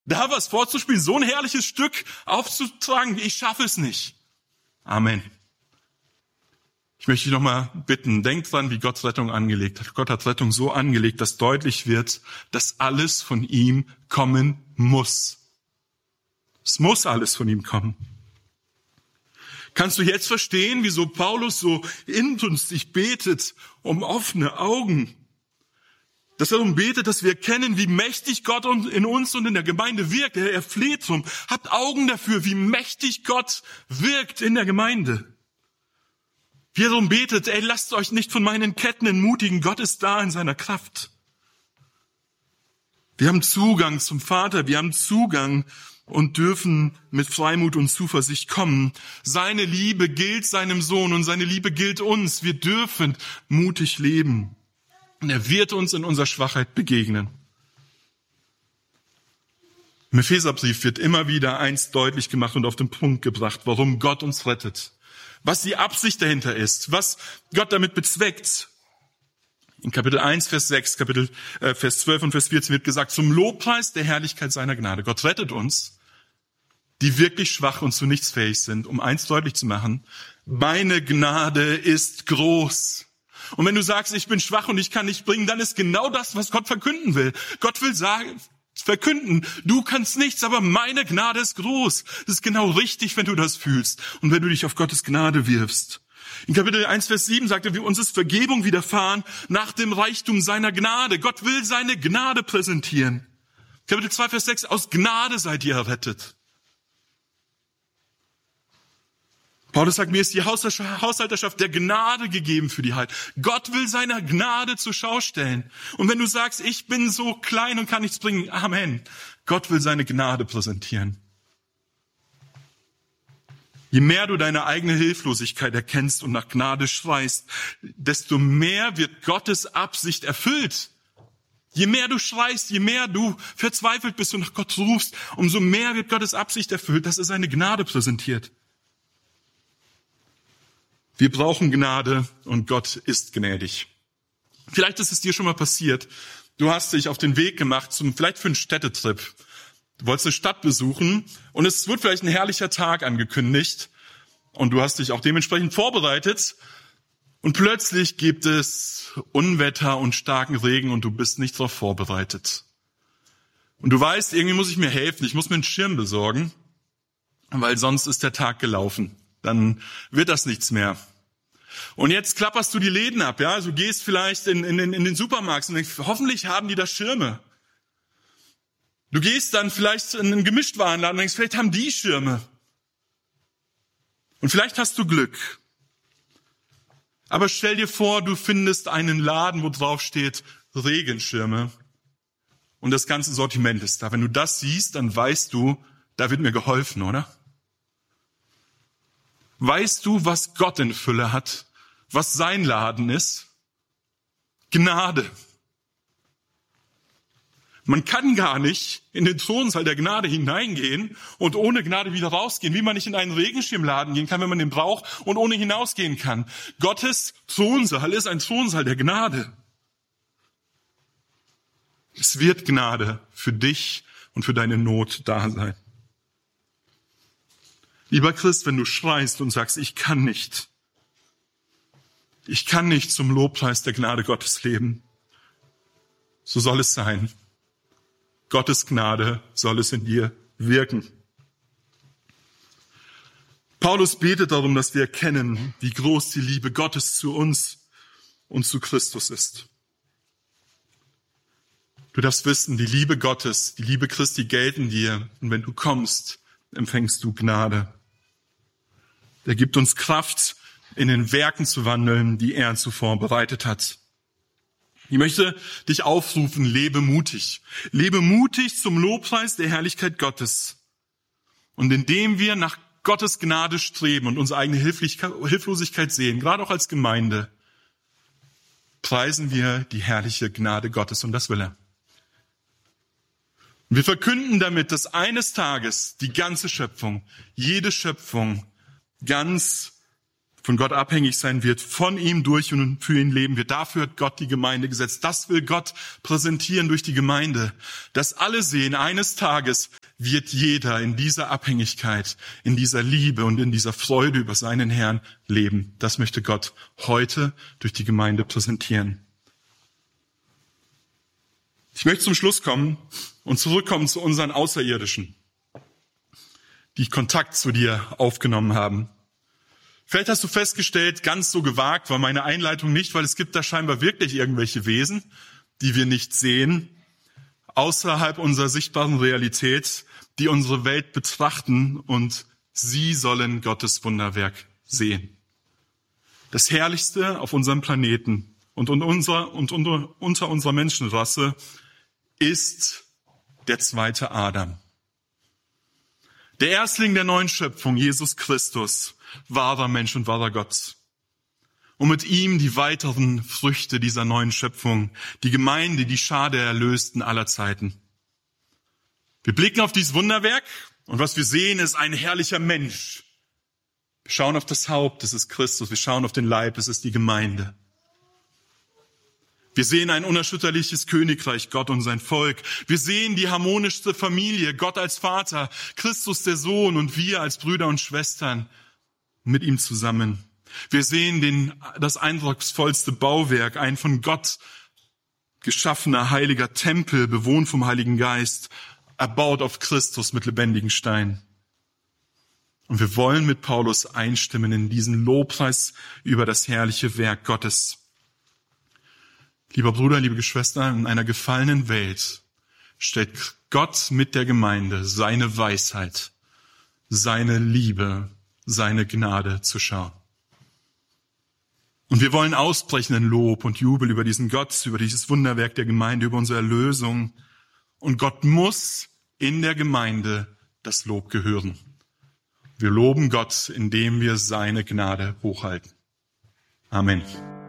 Da was vorzuspielen, so ein herrliches Stück aufzutragen, ich schaffe es nicht. Amen. Ich möchte dich nochmal bitten, denk dran, wie Gott Rettung angelegt hat. Gott hat Rettung so angelegt, dass deutlich wird, dass alles von ihm kommen muss. Es muss alles von ihm kommen. Kannst du jetzt verstehen, wieso Paulus so inbrünstig betet um offene Augen? Dass er darum betet, dass wir erkennen, wie mächtig Gott in uns und in der Gemeinde wirkt. Er fleht darum. Habt Augen dafür, wie mächtig Gott wirkt in der Gemeinde. Wie er darum betet, lasst euch nicht von meinen Ketten entmutigen. Gott ist da in seiner Kraft. Wir haben Zugang zum Vater. Wir haben Zugang und dürfen mit Freimut und Zuversicht kommen. Seine Liebe gilt seinem Sohn und seine Liebe gilt uns. Wir dürfen mutig leben. Und er wird uns in unserer Schwachheit begegnen. Im Epheserbrief wird immer wieder eins deutlich gemacht und auf den Punkt gebracht, warum Gott uns rettet. Was die Absicht dahinter ist, was Gott damit bezweckt. In Kapitel 1, Vers 6, Vers 12 und Vers 14 wird gesagt, zum Lobpreis der Herrlichkeit seiner Gnade. Gott rettet uns, die wirklich schwach und zu nichts fähig sind, um eins deutlich zu machen, meine Gnade ist groß. Und wenn du sagst, ich bin schwach und ich kann nicht bringen, dann ist genau das, was Gott verkünden will. Gott will verkünden, du kannst nichts, aber meine Gnade ist groß. Das ist genau richtig, wenn du das fühlst und wenn du dich auf Gottes Gnade wirfst. In Kapitel 1, Vers 7 sagt er, wie uns ist Vergebung widerfahren nach dem Reichtum seiner Gnade. Gott will seine Gnade präsentieren. Kapitel 2, Vers 6, aus Gnade seid ihr errettet. Paulus sagt, mir ist die Haushalterschaft der Gnade gegeben für die Heil. Gott will seine Gnade zur Schau stellen. Und wenn du sagst, ich bin so klein und kann nichts bringen, Amen. Gott will seine Gnade präsentieren. Je mehr du deine eigene Hilflosigkeit erkennst und nach Gnade schreist, desto mehr wird Gottes Absicht erfüllt. Je mehr du schreist, je mehr du verzweifelt bist und nach Gott rufst, umso mehr wird Gottes Absicht erfüllt, dass er seine Gnade präsentiert. Wir brauchen Gnade und Gott ist gnädig. Vielleicht ist es dir schon mal passiert, du hast dich auf den Weg gemacht, vielleicht für einen Städtetrip. Du wolltest eine Stadt besuchen und es wird vielleicht ein herrlicher Tag angekündigt und du hast dich auch dementsprechend vorbereitet und plötzlich gibt es Unwetter und starken Regen und du bist nicht darauf vorbereitet. Und du weißt, irgendwie muss ich mir helfen, ich muss mir einen Schirm besorgen, weil sonst ist der Tag gelaufen. Dann wird das nichts mehr. Und jetzt klapperst du die Läden ab, ja? Du gehst vielleicht in den Supermarkt und denkst, hoffentlich haben die da Schirme. Du gehst dann vielleicht in einen Gemischtwarenladen und denkst, vielleicht haben die Schirme. Und vielleicht hast du Glück. Aber stell dir vor, du findest einen Laden, wo drauf steht Regenschirme. Und das ganze Sortiment ist da. Wenn du das siehst, dann weißt du, da wird mir geholfen, oder? Weißt du, was Gott in Fülle hat? Was sein Laden ist? Gnade. Man kann gar nicht in den Thronsaal der Gnade hineingehen und ohne Gnade wieder rausgehen, wie man nicht in einen Regenschirmladen gehen kann, wenn man den braucht und ohne hinausgehen kann. Gottes Thronsaal ist ein Thronsaal der Gnade. Es wird Gnade für dich und für deine Not da sein. Lieber Christ, wenn du schreist und sagst, ich kann nicht zum Lobpreis der Gnade Gottes leben, so soll es sein. Gottes Gnade soll es in dir wirken. Paulus betet darum, dass wir erkennen, wie groß die Liebe Gottes zu uns und zu Christus ist. Du darfst wissen, die Liebe Gottes, die Liebe Christi gelten dir. Und wenn du kommst, empfängst du Gnade. Er gibt uns Kraft, in den Werken zu wandeln, die er zuvor bereitet hat. Ich möchte dich aufrufen, lebe mutig. Lebe mutig zum Lobpreis der Herrlichkeit Gottes. Und indem wir nach Gottes Gnade streben und unsere eigene Hilflosigkeit sehen, gerade auch als Gemeinde, preisen wir die herrliche Gnade Gottes und das will er. Wir verkünden damit, dass eines Tages die ganze Schöpfung, jede Schöpfung ganz von Gott abhängig sein wird, von ihm durch und für ihn leben wird. Dafür hat Gott die Gemeinde gesetzt. Das will Gott präsentieren durch die Gemeinde. Dass alle sehen, eines Tages wird jeder in dieser Abhängigkeit, in dieser Liebe und in dieser Freude über seinen Herrn leben. Das möchte Gott heute durch die Gemeinde präsentieren. Ich möchte zum Schluss kommen und zurückkommen zu unseren Außerirdischen, die Kontakt zu dir aufgenommen haben. Vielleicht hast du festgestellt, ganz so gewagt war meine Einleitung nicht, weil es gibt da scheinbar wirklich irgendwelche Wesen, die wir nicht sehen, außerhalb unserer sichtbaren Realität, die unsere Welt betrachten und sie sollen Gottes Wunderwerk sehen. Das Herrlichste auf unserem Planeten und unter unserer Menschenrasse ist der zweite Adam. Der Erstling der neuen Schöpfung, Jesus Christus, wahrer Mensch und wahrer Gott. Und mit ihm die weiteren Früchte dieser neuen Schöpfung, die Gemeinde, die Schar der Erlösten aller Zeiten. Wir blicken auf dieses Wunderwerk und was wir sehen, ist ein herrlicher Mensch. Wir schauen auf das Haupt, das ist Christus. Wir schauen auf den Leib, das ist die Gemeinde. Wir sehen ein unerschütterliches Königreich, Gott und sein Volk. Wir sehen die harmonischste Familie, Gott als Vater, Christus der Sohn und wir als Brüder und Schwestern mit ihm zusammen. Wir sehen das eindrucksvollste Bauwerk, ein von Gott geschaffener heiliger Tempel, bewohnt vom Heiligen Geist, erbaut auf Christus mit lebendigen Steinen. Und wir wollen mit Paulus einstimmen in diesen Lobpreis über das herrliche Werk Gottes. Lieber Bruder, liebe Geschwister, in einer gefallenen Welt stellt Gott mit der Gemeinde seine Weisheit, seine Liebe, seine Gnade zur Schau. Und wir wollen ausbrechen in Lob und Jubel über diesen Gott, über dieses Wunderwerk der Gemeinde, über unsere Erlösung. Und Gott muss in der Gemeinde das Lob gehören. Wir loben Gott, indem wir seine Gnade hochhalten. Amen.